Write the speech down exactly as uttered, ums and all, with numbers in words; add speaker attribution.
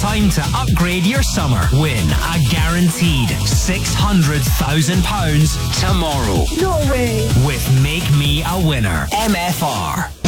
Speaker 1: time to upgrade your summer. Win a guaranteed six hundred thousand pounds tomorrow.
Speaker 2: No way.
Speaker 1: With Make Me a Winner. M F R.